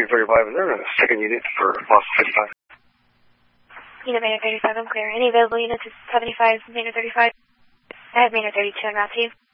Maynard 35, is there a second unit for Boston 55? Unit Maynard 35, I'm clear. Any available units at 75 Maynard 35? I have Maynard 32 on route to you.